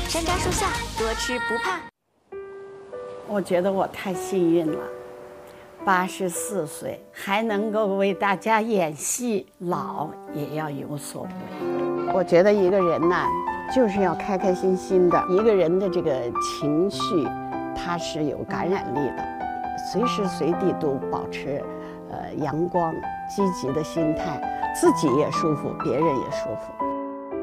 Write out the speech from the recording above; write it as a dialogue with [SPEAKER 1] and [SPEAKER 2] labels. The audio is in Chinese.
[SPEAKER 1] 山楂树下，多吃不怕。
[SPEAKER 2] 我觉得我太幸运了，84岁还能够为大家演戏，老也要有所为。我觉得一个人呢，就是要开开心心的。一个人的这个情绪，它是有感染力的，随时随地都保持阳光、积极的心态，自己也舒服，别人也舒服。